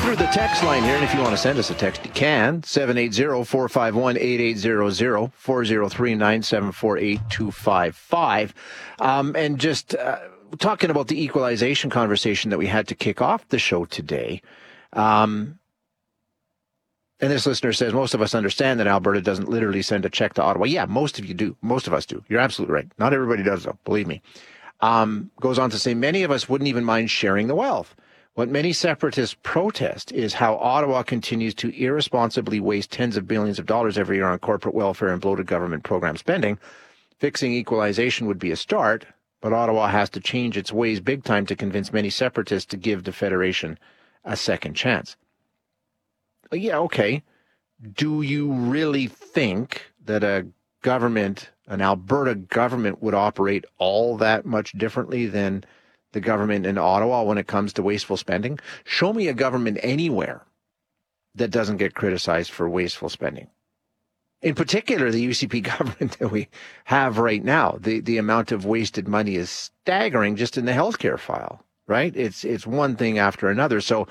through the text line here, and if you want to send us a text, you can. 780-451-8800, 403-974-8255. And just talking about the equalization conversation that we had to kick off the show today. And this listener says, most of us understand that Alberta doesn't literally send a check to Ottawa. Yeah, most of you do. Most of us do. You're absolutely right. Not everybody does, though. Believe me. Goes on to say, many of us wouldn't even mind sharing the wealth. What many separatists protest is how Ottawa continues to irresponsibly waste tens of billions of dollars every year on corporate welfare and bloated government program spending. Fixing equalization would be a start, but Ottawa has to change its ways big time to convince many separatists to give the Federation a second chance. Yeah, okay. Do you really think that an Alberta government would operate all that much differently than the government in Ottawa when it comes to wasteful spending? Show me a government anywhere that doesn't get criticized for wasteful spending. In particular, the UCP government that we have right now, the amount of wasted money is staggering just in the healthcare file, right? It's one thing after another. So,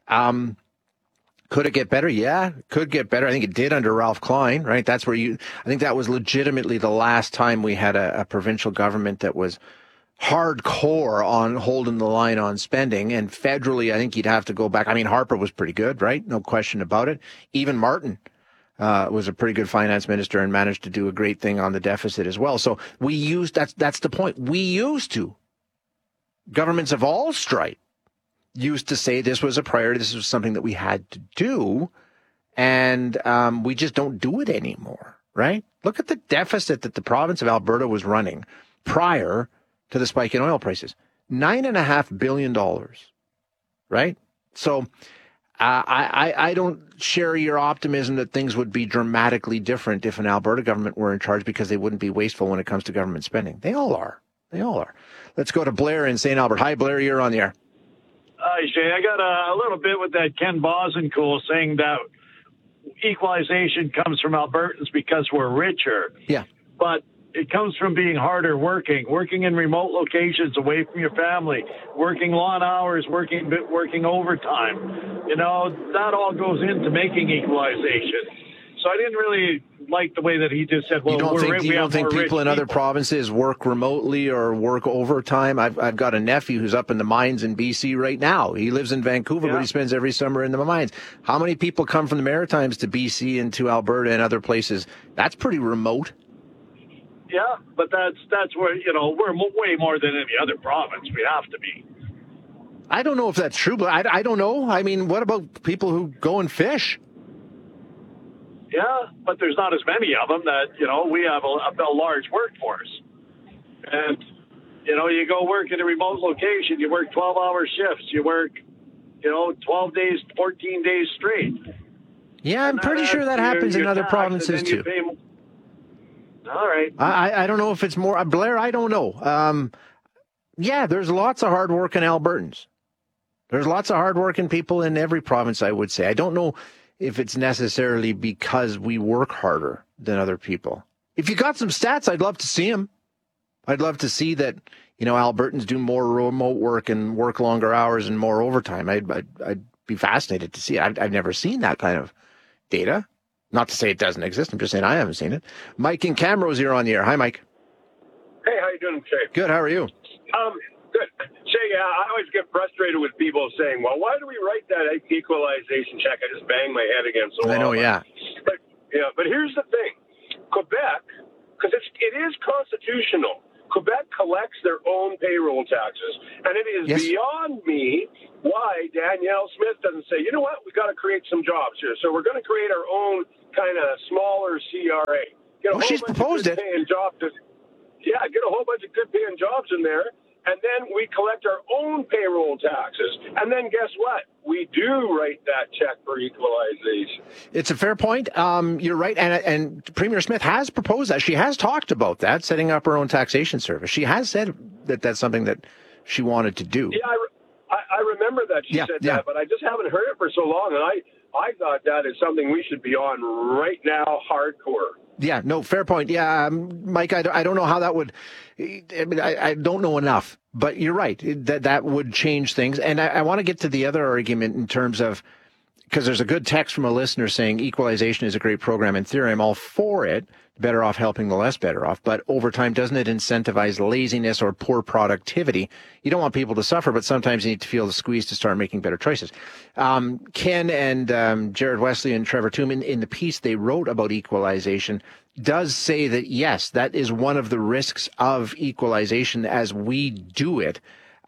could it get better? Yeah, it could get better. I think it did under Ralph Klein, right? I think that was legitimately the last time we had a provincial government that was hardcore on holding the line on spending. And federally, I think you'd have to go back. I mean, Harper was pretty good, right? No question about it. Even Martin was a pretty good finance minister and managed to do a great thing on the deficit as well. So that's the point. Governments of all stripe used to say this was a priority, this was something that we had to do, and we just don't do it anymore, right? Look at the deficit that the province of Alberta was running prior to the spike in oil prices. $9.5 billion, right? So I don't share your optimism that things would be dramatically different if an Alberta government were in charge, because they wouldn't be wasteful when it comes to government spending. They all are. Let's go to Blair in St. Albert. Hi, Blair, you're on the air. Hi, Shay. I got a little bit with that Ken Bosencool saying that equalization comes from Albertans because we're richer. Yeah. But it comes from being harder working in remote locations away from your family, working long hours, working overtime. You know, that all goes into making equalization. So I didn't really like the way that he just said, well, you don't think people in other provinces work remotely or work overtime? I've got a nephew who's up in the mines in BC right now. He lives in Vancouver, but he spends every summer in the mines. How many people come from the Maritimes to BC and to Alberta and other places? That's pretty remote. Yeah, but that's where, you know, we're way more than any other province. We have to be. I don't know if that's true, but I don't know. I mean, what about people who go and fish? Yeah, but there's not as many of them that, you know, we have a large workforce. And, you know, you go work in a remote location, you work 12-hour shifts, you work, you know, 12 days, 14 days straight. Yeah, I'm pretty sure that happens in other provinces too. All right. I don't know if it's more. Blair, I don't know. Yeah, there's lots of hardworking Albertans. There's lots of hardworking people in every province, I would say. I don't know if it's necessarily because we work harder than other people. If you got some stats, I'd love to see them. I'd love to see that, you know, Albertans do more remote work and work longer hours and more overtime. I'd be fascinated to see it. I've never seen that kind of data. Not to say it doesn't exist. I'm just saying I haven't seen it. Mike in Camrose here on the air. Hi, Mike. Hey, how you doing, Shay? Good. How are you? Good. Shay, I always get frustrated with people saying, well, why do we write that equalization check? I just bang my head against the wall. I know, yeah. But here's the thing. Quebec, because it is constitutional, Quebec collects their own payroll taxes. And it is beyond me why Danielle Smith doesn't say, you know what, we've got to create some jobs here. So we're going to create our own kind of smaller CRA. She's proposed it. Get a whole bunch of good paying jobs in there. And then we collect our own payroll taxes. And then guess what? We do write that check for equalization. It's a fair point. You're right. And Premier Smith has proposed that. She has talked about that, setting up her own taxation service. She has said that that's something that she wanted to do. Yeah, I remember that she said that, but I just haven't heard it for so long. And I thought that is something we should be on right now, hardcore. Yeah, no, fair point. Yeah, Mike, I don't know how that would. I mean, I don't know enough, but you're right. That would change things. And I want to get to the other argument in terms of because there's a good text from a listener saying equalization is a great program in theory. I'm all for it. Better off helping the less better off. But over time, doesn't it incentivize laziness or poor productivity? You don't want people to suffer, but sometimes you need to feel the squeeze to start making better choices. Ken and Jared Wesley and Trevor Toom, in the piece they wrote about equalization, does say that, yes, that is one of the risks of equalization as we do it.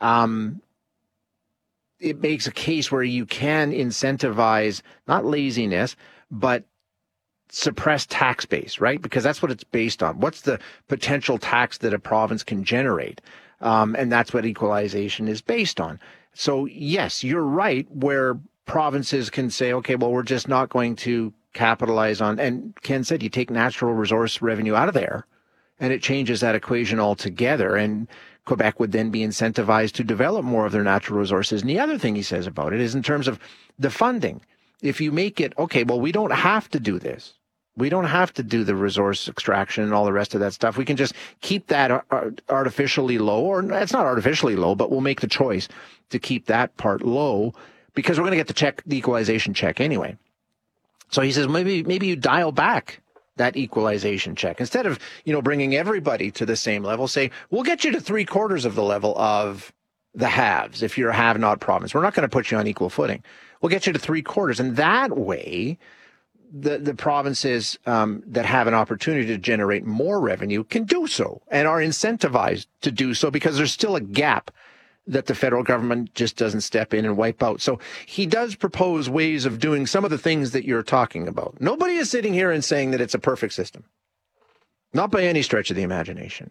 It makes a case where you can incentivize not laziness, but suppress tax base, right? Because that's what it's based on. What's the potential tax that a province can generate? And that's what equalization is based on. So yes, you're right, where provinces can say, okay, well, we're just not going to capitalize on, and Ken said, you take natural resource revenue out of there and it changes that equation altogether. And Quebec would then be incentivized to develop more of their natural resources. And the other thing he says about it is in terms of the funding. If you make it, okay, well, we don't have to do this. We don't have to do the resource extraction and all the rest of that stuff. We can just keep that artificially low, or it's not artificially low, but we'll make the choice to keep that part low because we're going to get the equalization check anyway. So he says, maybe you dial back that equalization check. Instead of, bringing everybody to the same level, say, we'll get you to 3/4 of the level of the haves if you're a have-not province. We're not going to put you on equal footing. We'll get you to 3/4. And that way, the provinces that have an opportunity to generate more revenue can do so and are incentivized to do so because there's still a gap that the federal government just doesn't step in and wipe out. So he does propose ways of doing some of the things that you're talking about. Nobody is sitting here and saying that it's a perfect system. Not by any stretch of the imagination.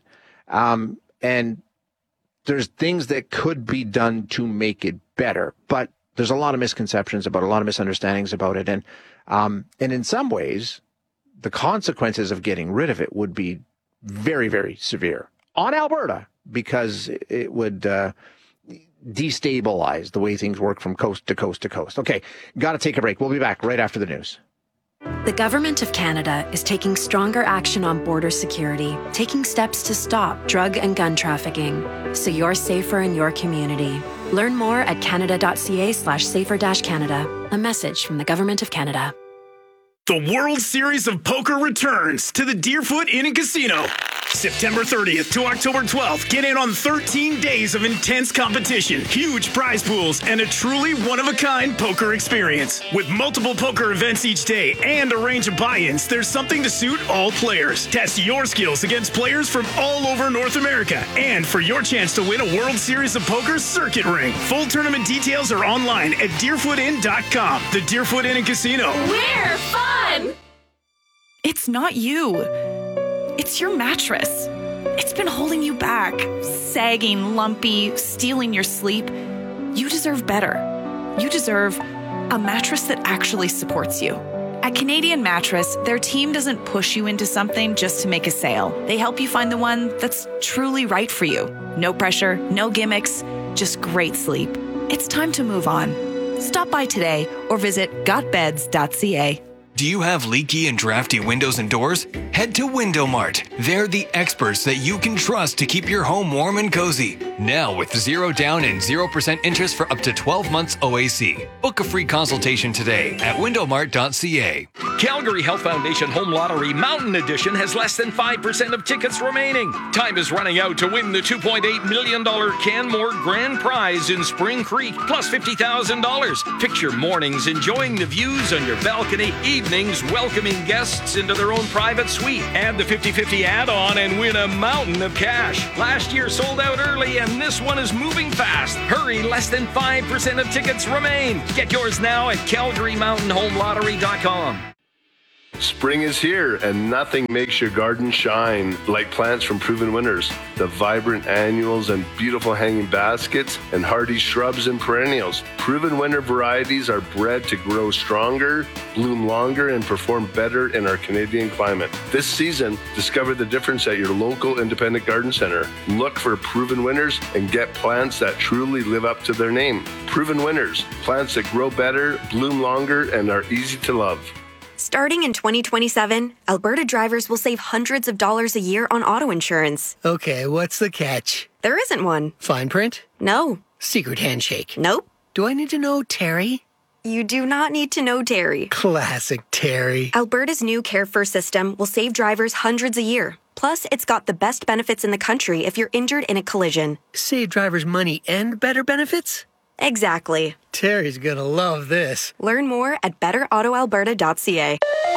And there's things that could be done to make it better, but there's a lot of misconceptions about, a lot of misunderstandings about it. And in some ways, the consequences of getting rid of it would be very, very severe on Alberta because it would destabilize the way things work from coast to coast to coast. Okay, got to take a break. We'll be back right after the news. The Government of Canada is taking stronger action on border security, taking steps to stop drug and gun trafficking, so you're safer in your community. Learn more at canada.ca/safer-canada. A message from the Government of Canada. The World Series of Poker returns to the Deerfoot Inn and Casino. September 30th to October 12th. Get in on 13 days of intense competition, huge prize pools, and a truly one-of-a-kind poker experience. With multiple poker events each day and a range of buy-ins, there's something to suit all players. Test your skills against players from all over North America. And for your chance to win a World Series of Poker circuit ring. Full tournament details are online at deerfootin.com. The Deerfoot Inn and Casino. We're fun! It's not you. It's your mattress. It's been holding you back, sagging, lumpy, stealing your sleep. You deserve better. You deserve a mattress that actually supports you. At Canadian Mattress, their team doesn't push you into something just to make a sale. They help you find the one that's truly right for you. No pressure, no gimmicks, just great sleep. It's time to move on. Stop by today or visit gotbeds.ca. Do you have leaky and drafty windows and doors? Head to Window Mart. They're the experts that you can trust to keep your home warm and cozy. Now with 0 down and 0% interest for up to 12 months OAC. Book a free consultation today at windowmart.ca. Calgary Health Foundation Home Lottery Mountain Edition has less than 5% of tickets remaining. Time is running out to win the $2.8 million Canmore Grand Prize in Spring Creek, plus $50,000. Picture mornings enjoying the views on your balcony, evenings welcoming guests into their own private suite. Add the 50-50 add-on and win a mountain of cash. Last year sold out early and this one is moving fast. Hurry, less than 5% of tickets remain. Get yours now at CalgaryMountainHomeLottery.com. Spring is here, and nothing makes your garden shine like plants from Proven Winners. The vibrant annuals and beautiful hanging baskets and hardy shrubs and perennials. Proven Winner varieties are bred to grow stronger, bloom longer, and perform better in our Canadian climate. This season, discover the difference at your local independent garden center. Look for Proven Winners and get plants that truly live up to their name. Proven Winners, plants that grow better, bloom longer, and are easy to love. Starting in 2027, Alberta drivers will save hundreds of dollars a year on auto insurance. Okay, what's the catch? There isn't one. Fine print? No. Secret handshake? Nope. Do I need to know Terry? You do not need to know Terry. Classic Terry. Alberta's new Care First system will save drivers hundreds a year. Plus, it's got the best benefits in the country if you're injured in a collision. Save drivers money and better benefits? Exactly. Terry's gonna love this. Learn more at betterautoalberta.ca.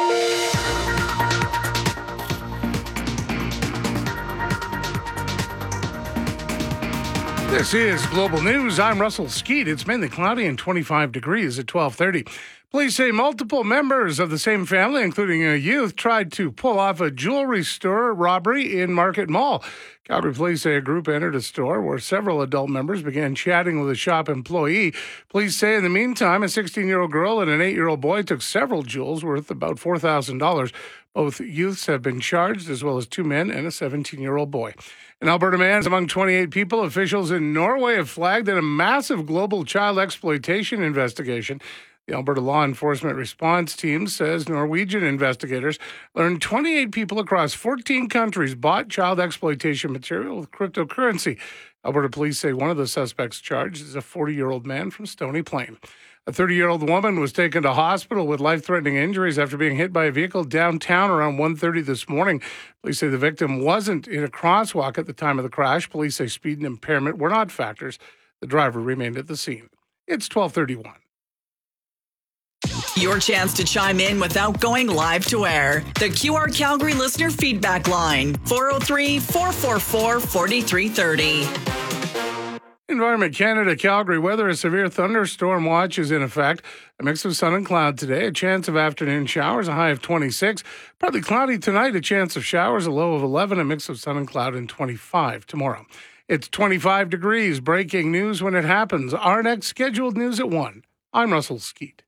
This is Global News. I'm Russell Skeet. It's mainly cloudy and 25 degrees at 12:30. Police say multiple members of the same family, including a youth, tried to pull off a jewelry store robbery in Market Mall. Calgary police say a group entered a store where several adult members began chatting with a shop employee. Police say in the meantime, a 16-year-old girl and an 8-year-old boy took several jewels worth about $4,000. Both youths have been charged, as well as 2 men and a 17-year-old boy. An Alberta man is among 28 people. Officials in Norway have flagged in a massive global child exploitation investigation. The Alberta Law Enforcement Response Team says Norwegian investigators learned 28 people across 14 countries bought child exploitation material with cryptocurrency. Alberta police say one of the suspects charged is a 40-year-old man from Stony Plain. A 30-year-old woman was taken to hospital with life-threatening injuries after being hit by a vehicle downtown around 1:30 this morning. Police say the victim wasn't in a crosswalk at the time of the crash. Police say speed and impairment were not factors. The driver remained at the scene. It's 12:31. Your chance to chime in without going live to air. The QR Calgary listener feedback line, 403-444-4330. Environment Canada, Calgary weather. A severe thunderstorm watch is in effect. A mix of sun and cloud today. A chance of afternoon showers, a high of 26. Partly cloudy tonight, a chance of showers, a low of 11. A mix of sun and cloud, and 25 tomorrow. It's 25 degrees. Breaking news when it happens. Our next scheduled news at 1. I'm Russell Skeet.